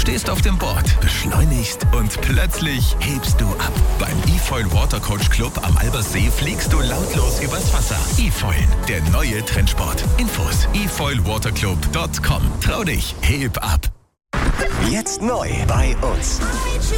stehst auf dem Board, beschleunigst und plötzlich hebst du ab. Beim eFoil Watercoach Club am Albersee fliegst du lautlos übers Wasser. eFoil, der neue Trendsport. Infos: efoilwaterclub.com. Trau dich, heb ab. Jetzt neu bei uns.